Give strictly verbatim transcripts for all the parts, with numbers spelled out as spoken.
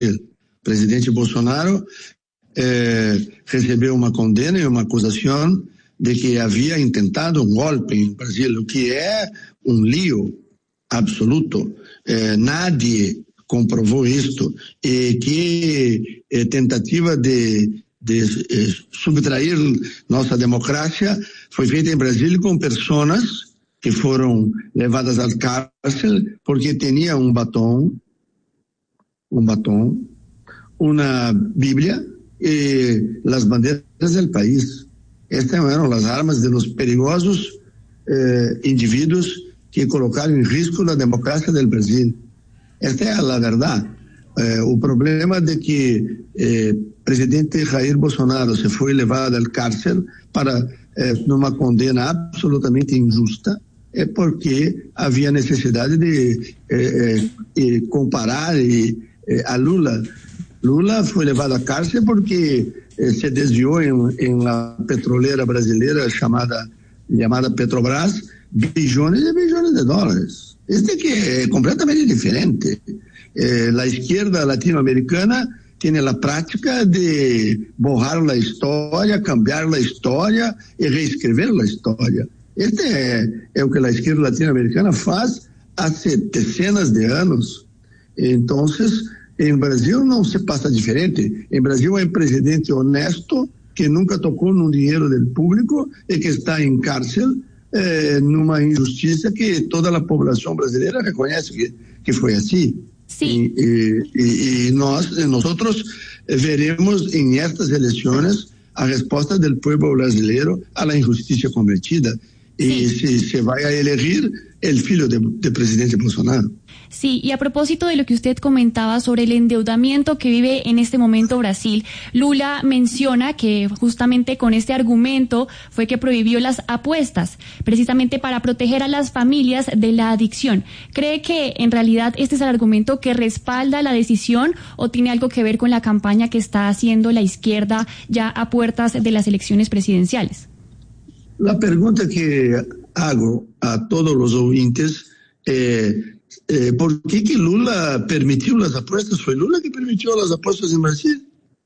O presidente Bolsonaro eh, recebeu uma condena e uma acusação de que havia intentado um golpe em Brasil, o que é um lío absoluto. Eh, nadie comprovou isto, e que eh, tentativa de, de eh, subtrair nossa democracia foi feita em Brasília com pessoas que foram levadas ao cárcel porque tinha um batom, um batom, uma Bíblia e as bandeiras do país. Estas eram as armas de los perigosos eh, indivíduos que colocaram em risco a democracia do Brasil. Esta é a verdade. Eh, o problema de que eh, presidente Jair Bolsonaro se foi levado ao cárcel para eh, numa condena absolutamente injusta é porque havia necessidade de eh, eh, comparar e, eh, a Lula. Lula foi levado à cárcel porque eh, se desviou em, em uma petroleira brasileira chamada, chamada Petrobras, bilhões e bilhões de dólares. Este que é completamente diferente. Eh, a esquerda latino-americana tem a prática de borrar a história, cambiar a história e reescrever a história. Este é, é o que a esquerda latino-americana faz há dezenas de anos. Então, em Brasil não se passa diferente. Em Brasil é um presidente honesto que nunca tocou no dinheiro do público e que está em cárcel eh, numa injustiça que toda a população brasileira reconhece que, que foi assim. Sim. E, e, e nós, nós veremos em estas eleições a resposta do povo brasileiro à injustiça cometida. Y se, se vaya a elegir el filho de, de presidente Bolsonaro. Sí, y a propósito de lo que usted comentaba sobre el endeudamiento que vive en este momento Brasil, Lula menciona que justamente con este argumento fue que prohibió las apuestas, precisamente para proteger a las familias de la adicción. ¿Cree que en realidad este es el argumento que respalda la decisión o tiene algo que ver con la campaña que está haciendo la izquierda ya a puertas de las elecciones presidenciales? La pregunta que hago a todos los oyentes es eh, ¿por qué que Lula permitió las apuestas? Fue Lula que permitió las apuestas en Brasil.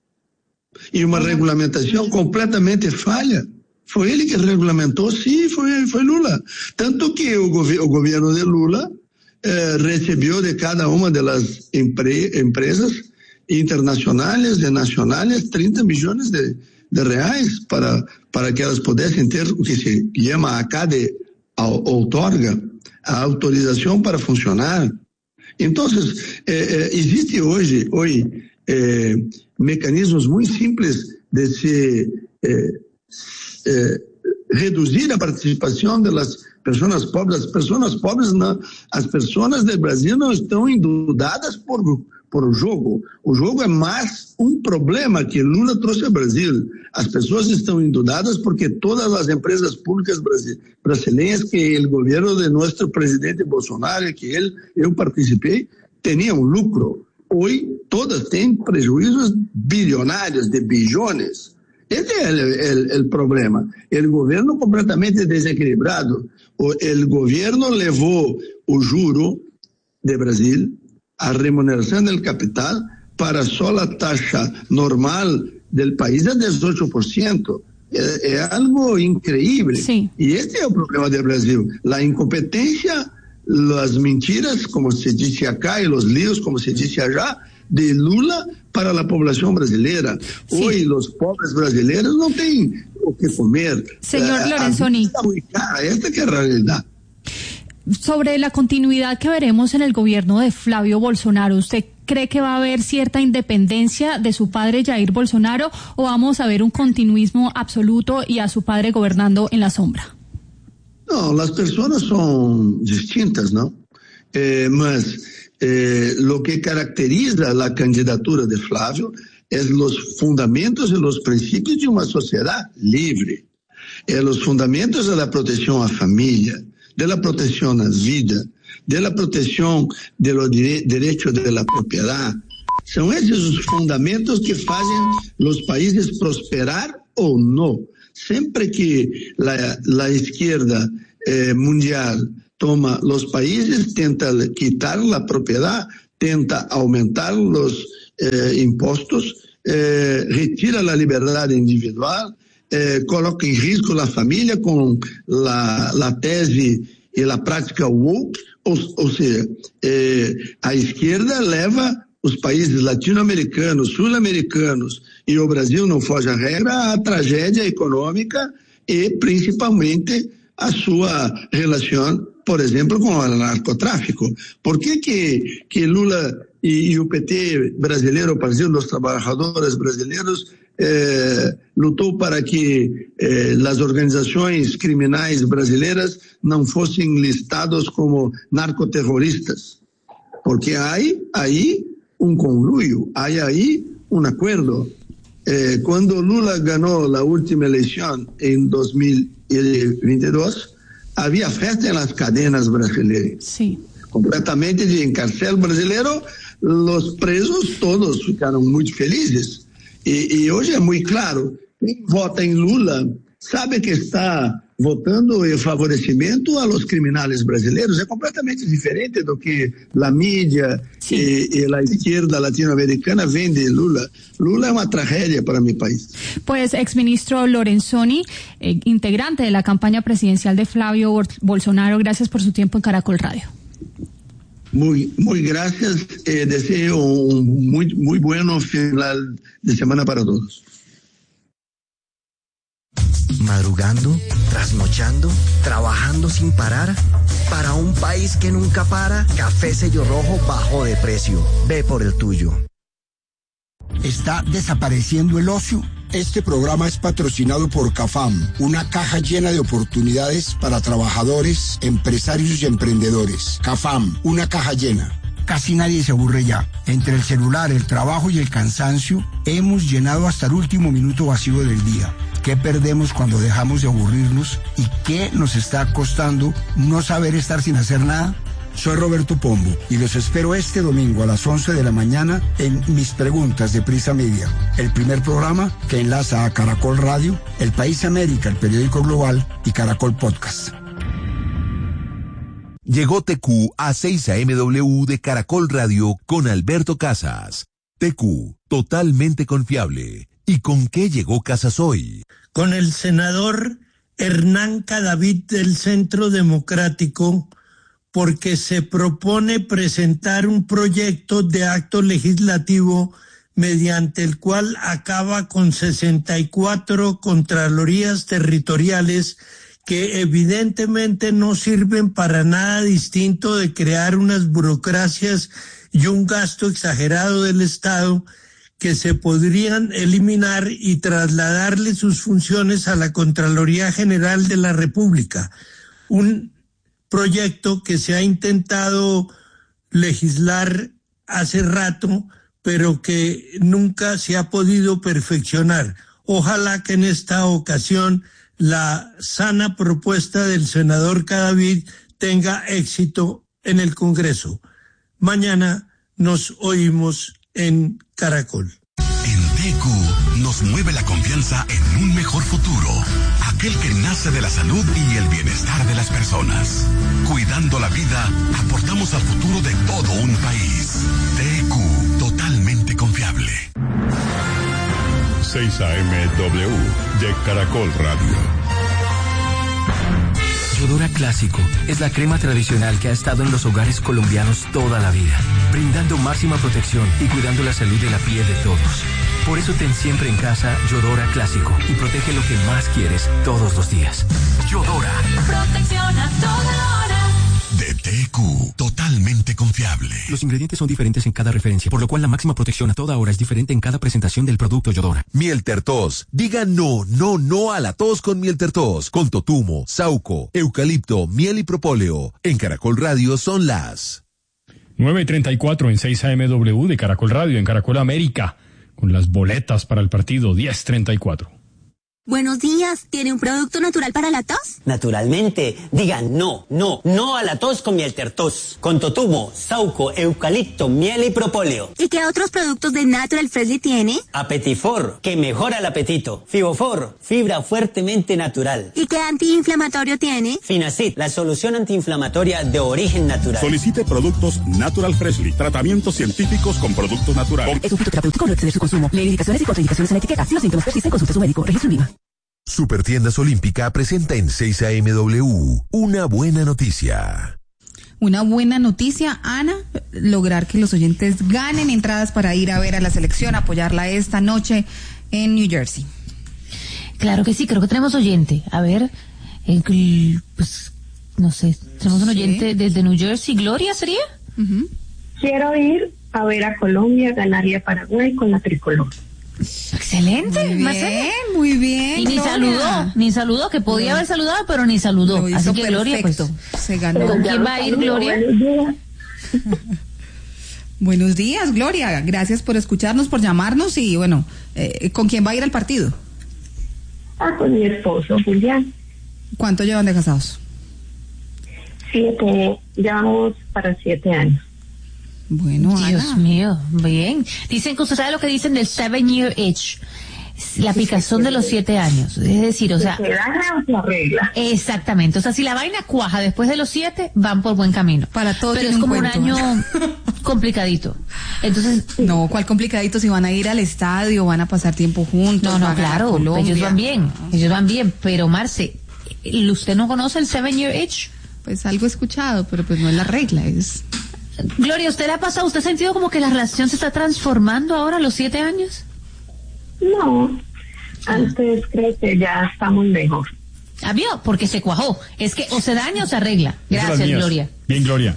Y una regulamentación completamente falla. Fue él que regulamentó, sí, fue, fue Lula. Tanto que el, gobi- el gobierno de Lula eh, recibió de cada una de las empre- empresas internacionales y nacionales treinta millones de de reais para, para que elas pudessem ter o que se chama acá de outorga, a autorização para funcionar. Então, eh, eh, existe hoje, hoje eh, mecanismos muito simples de se eh, eh, reduzir a participação das pessoas pobres. As pessoas pobres, não, as pessoas do Brasil não estão endeudadas por por o jogo. O jogo é mais um problema que Lula trouxe ao Brasil. As pessoas estão endeudadas porque todas as empresas públicas brasileiras que o governo de nosso presidente Bolsonaro, que ele, eu participei, tinham lucro. Hoje, todas têm prejuízos bilionários, de bilhões. Esse é o problema. O governo completamente desequilibrado. O, o governo levou o juro de Brasil, a remuneração do capital, para só a taxa normal do país é dezoito por cento. É, é algo incrível. Sim. E este é o problema do Brasil. A incompetência, as mentiras, como se disse acá, e os líos, como se disse allá, de Lula para a população brasileira. Sim. Hoje, os pobres brasileiros não têm o que comer. Senhor Lorenzoni. Esta que é a realidade. Sobre la continuidad que veremos en el gobierno de Flavio Bolsonaro, ¿usted cree que va a haber cierta independencia de su padre Jair Bolsonaro o vamos a ver un continuismo absoluto y a su padre gobernando en la sombra? No, las personas son distintas, ¿no? Eh, mas eh, lo que caracteriza la candidatura de Flavio es los fundamentos y los principios de una sociedad libre, eh, los fundamentos de la protección a familia, de la protección a vida, de la protección de los dire- derechos de la propiedad. Son esos os fundamentos que fazem os países prosperar ou não. Sempre que la, la izquierda eh, mundial toma os países, tenta quitar a propriedade, tenta aumentar os, eh, impostos, eh, retira la libertad individual, eh, coloca em risco a família com a, a tese e a prática woke, ou, ou seja, eh, a esquerda leva os países latino-americanos, sul-americanos e o Brasil não foge à regra, a tragédia econômica e principalmente a sua relação, por exemplo, com o narcotráfico. Por que que, que Lula e, e o P T brasileiro, o Partido dos Trabalhadores brasileiros, eh, lutou para que eh, as organizações criminais brasileiras não fossem listadas como narcoterroristas? Porque há aí um conluio, há aí um acordo. Eh, quando Lula ganhou a última eleição em dois mil e vinte e dois, havia festa nas cadenas brasileiras. Sim. Completamente de encarcel brasileiro, os presos todos ficaram muito felizes. E, e hoje é muito claro, quem vota em Lula sabe que está votando em favorecimento a los criminais brasileiros. É completamente diferente do que a mídia e, e a esquerda latino-americana vende Lula. Lula é uma tragédia para mi país. Pues, exministro Lorenzoni, eh, integrante de la campaña presidencial de Flavio Bolsonaro, gracias por su tiempo en Caracol Radio. Muy, muy gracias. Eh, deseo un muy, muy bueno final de semana para todos. Madrugando, trasnochando, trabajando sin parar. Para un país que nunca para, Café Sello Rojo bajó de precio. Ve por el tuyo. ¿Está desapareciendo el ocio? Este programa es patrocinado por CAFAM, una caja llena de oportunidades para trabajadores, empresarios y emprendedores. CAFAM, una caja llena. Casi nadie se aburre ya. Entre el celular, el trabajo y el cansancio, hemos llenado hasta el último minuto vacío del día. ¿Qué perdemos cuando dejamos de aburrirnos? ¿Y qué nos está costando no saber estar sin hacer nada? Soy Roberto Pombo y los espero este domingo a las once de la mañana en Mis Preguntas de Prisa Media, el primer programa que enlaza a Caracol Radio, El País América, el periódico global, y Caracol Podcast. Llegó T Q a seis A M W de Caracol Radio con Alberto Casas. T Q, totalmente confiable. ¿Y con qué llegó Casas hoy? Con el senador Hernán Cadavid del Centro Democrático, porque se propone presentar un proyecto de acto legislativo mediante el cual acaba con sesenta y cuatro contralorías territoriales que evidentemente no sirven para nada distinto de crear unas burocracias y un gasto exagerado del Estado que se podrían eliminar y trasladarle sus funciones a la Contraloría General de la República. Un proyecto que se ha intentado legislar hace rato, pero que nunca se ha podido perfeccionar. Ojalá que en esta ocasión la sana propuesta del senador Cadavid tenga éxito en el Congreso. Mañana nos oímos en Caracol. En T Q nos mueve la confianza en un mejor futuro, aquel que nace de la salud y el bienestar de las personas. Cuidando la vida, aportamos al futuro de todo un país. T Q, totalmente confiable. seis A M W de Caracol Radio. Yodora Clásico es la crema tradicional que ha estado en los hogares colombianos toda la vida, brindando máxima protección y cuidando la salud de la piel de todos. Por eso ten siempre en casa Yodora Clásico y protege lo que más quieres todos los días. Yodora. Protección a toda hora. De T Q, totalmente confiable. Los ingredientes son diferentes en cada referencia, por lo cual la máxima protección a toda hora es diferente en cada presentación del producto Yodora. Miel Tertos. Diga no, no, no a la tos con Miel Tertos. Con totumo, sauco, eucalipto, miel y propóleo. En Caracol Radio son las nueve y treinta y cuatro en seis A M W de Caracol Radio, en Caracol América, con las boletas para el partido diez treinta y cuatro. Buenos días, ¿tiene un producto natural para la tos? Naturalmente, digan no, no, no a la tos con miel tertos, con totumo, sauco, eucalipto, miel y propóleo. ¿Y qué otros productos de Natural Freshly tiene? Apetifor, que mejora el apetito. Fibofor, fibra fuertemente natural. ¿Y qué antiinflamatorio tiene? Finacid, la solución antiinflamatoria de origen natural. Solicite productos Natural Freshly, tratamientos científicos con productos naturales. Es un fitoterapéutico, no excede su consumo. Lee indicaciones y contraindicaciones en la etiqueta. Si los síntomas persisten, consulte a su médico. Registro en Viva. Supertiendas Olímpica presenta en seis A M W una buena noticia. Una buena noticia, Ana, lograr que los oyentes ganen entradas para ir a ver a la selección, apoyarla esta noche en New Jersey. Claro que sí, creo que tenemos oyente. A ver, el, pues, no sé, tenemos un oyente sí. Desde New Jersey. ¿Gloria sería? Uh-huh. Quiero ir a ver a Colombia ganarle a Paraguay con la tricolor. Excelente, muy bien, Marcela. Muy bien. Y ni Gloria. saludó, ni saludó, que podía no. haber saludado, pero ni saludó. Así que perfecto. Gloria, pues, se ganó. ¿Con quién va a ir Gloria? Buenos días, Gloria. Gracias por escucharnos, por llamarnos y bueno, eh, ¿con quién va a ir al partido? Ah, con mi esposo, Julián. ¿Cuánto llevan de casados? Siete, llevamos para siete años. Bueno, Dios Ana. mío, bien. Dicen que usted sabe lo que dicen del seven year itch, la picazón de los siete años. Es decir, o sea, se daña o se arregla. Exactamente. O sea, si la vaina cuaja después de los siete, van por buen camino. Para todo. Pero es como un, un año complicadito. Entonces, no, ¿cuál complicadito? Si van a ir al estadio, van a pasar tiempo juntos. No, no, claro. Ellos van bien. Ellos van bien. Pero Marce, ¿usted no conoce el seven year itch? Pues algo he escuchado, pero pues no es la regla, es. Gloria, ¿usted le ha pasado, usted ha sentido como que la relación se está transformando ahora a los siete años? No, antes creo que ya estamos mejor. ¿Ah, vio? Porque se cuajó. Es que o se daña o se arregla. Gracias, Gloria. Bien, Gloria.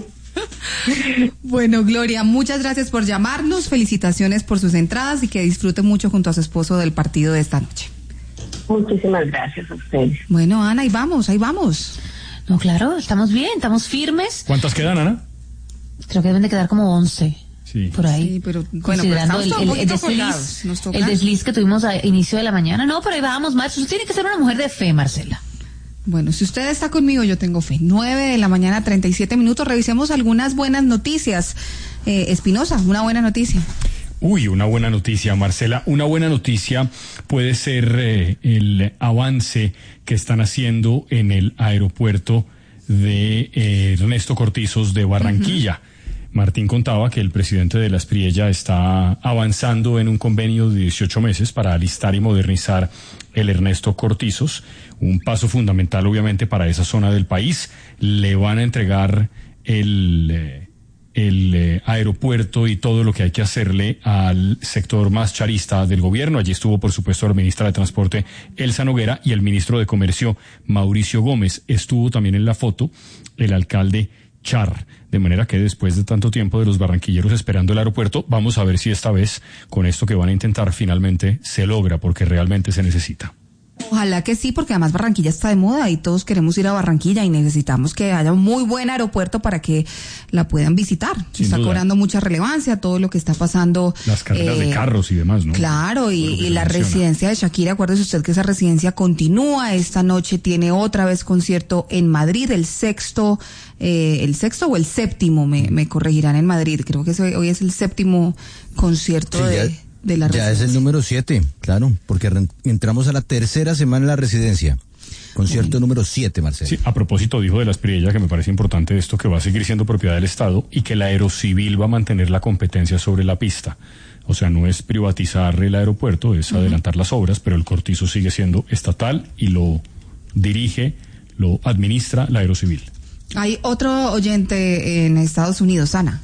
Bueno, Gloria, muchas gracias por llamarnos, felicitaciones por sus entradas y que disfrute mucho junto a su esposo del partido de esta noche. Muchísimas gracias a ustedes. Bueno, Ana, ahí vamos, ahí vamos. No, claro, estamos bien, estamos firmes. ¿Cuántas quedan, Ana? Creo que deben de quedar como once. Sí. Por ahí. Sí, pero bueno, considerando pero el, el, el desliz, el desliz que tuvimos a inicio de la mañana. No, pero ahí vamos, Marce. Usted tiene que ser una mujer de fe, Marcela. Bueno, si usted está conmigo, yo tengo fe. Nueve de la mañana, treinta y siete minutos. Revisemos algunas buenas noticias. Eh, Espinosa, una buena noticia. Uy, una buena noticia, Marcela. Una buena noticia puede ser eh, el avance que están haciendo en el aeropuerto de eh, Ernesto Cortizos de Barranquilla. Uh-huh. Martín contaba que el presidente de la Espriella está avanzando en un convenio de dieciocho meses para alistar y modernizar el Ernesto Cortizos, un paso fundamental obviamente para esa zona del país. Le van a entregar el, eh, el eh, aeropuerto y todo lo que hay que hacerle al sector más charista del gobierno. Allí estuvo, por supuesto, la ministra de Transporte, Elsa Noguera, y el ministro de Comercio, Mauricio Gómez. Estuvo también en la foto el alcalde Char, de manera que después de tanto tiempo de los barranquilleros esperando el aeropuerto, vamos a ver si esta vez con esto que van a intentar finalmente se logra, porque realmente se necesita. Ojalá que sí, porque además Barranquilla está de moda y todos queremos ir a Barranquilla y necesitamos que haya un muy buen aeropuerto para que la puedan visitar. Sin está duda. Cobrando mucha relevancia todo lo que está pasando. Las carreras eh, de carros y demás, ¿no? Claro, y, y la menciona. Residencia de Shakira, acuérdese usted que esa residencia continúa. Esta noche tiene otra vez concierto en Madrid, el sexto, eh, el sexto o el séptimo, me, me corregirán, en Madrid. Creo que hoy es el séptimo concierto sí, de... Ya. De la ya es el número siete, claro, porque re- entramos a la tercera semana en la residencia. Concierto bueno. número siete, Marcelo. Sí, a propósito dijo de la Espriella que me parece importante esto, que va a seguir siendo propiedad del Estado y que la Aerocivil va a mantener la competencia sobre la pista. O sea, no es privatizar el aeropuerto, es uh-huh. adelantar las obras, pero el Cortizo sigue siendo estatal y lo dirige, lo administra la Aerocivil. Hay otro oyente en Estados Unidos, Ana.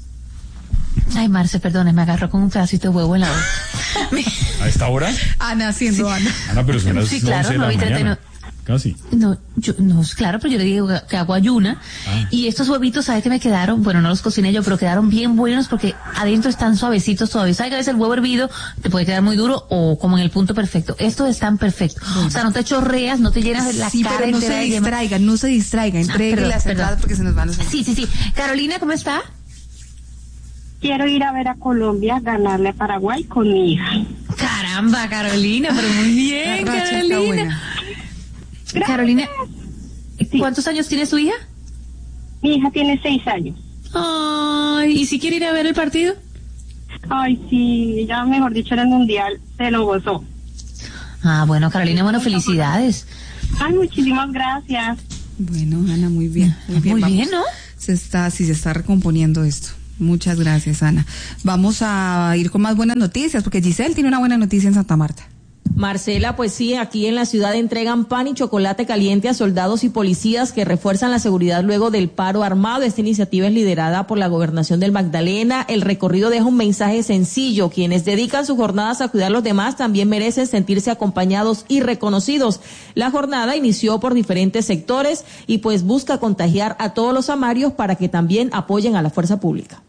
Ay, Marce, perdone, me agarró con un pedacito de huevo en la boca. ¿A esta hora? Ana, siendo sí. Ana. Ana, pero son las sí, claro, once de la mañana. Casi. No, yo, no, claro, pero yo le digo que hago ayuna. Ah. Y estos huevitos, ¿sabes qué me quedaron? Bueno, no los cociné yo, pero quedaron bien buenos porque adentro están suavecitos todavía. ¿Sabes que a veces el huevo hervido te puede quedar muy duro o como en el punto perfecto? Estos están perfectos. Sí. O sea, no te chorreas, no te llenas de la sí, cara pero no se distraiga, no se distraiga. Entregue las entradas porque se nos van a salir. Sí, sí, sí. Carolina, ¿cómo está? Quiero ir a ver a Colombia ganarle a Paraguay con mi hija. Caramba. Caramba, Carolina, pero muy bien, Carolina. Carolina, ¿cuántos años tiene su hija? Mi hija tiene seis años. Ay, ¿y si quiere ir a ver el partido? Ay, sí, ya mejor dicho en el mundial, se lo gozó. Ah, bueno, Carolina, bueno, felicidades. Ay, muchísimas gracias. Bueno, Ana, muy bien. Muy bien, muy bien, ¿no? Se está, sí, se está recomponiendo esto. Muchas gracias, Ana. Vamos a ir con más buenas noticias, porque Giselle tiene una buena noticia en Santa Marta. Marcela, pues sí, aquí en la ciudad entregan pan y chocolate caliente a soldados y policías que refuerzan la seguridad luego del paro armado. Esta iniciativa es liderada por la Gobernación del Magdalena. El recorrido deja un mensaje sencillo. Quienes dedican sus jornadas a cuidar a los demás también merecen sentirse acompañados y reconocidos. La jornada inició por diferentes sectores y pues busca contagiar a todos los amarios para que también apoyen a la fuerza pública.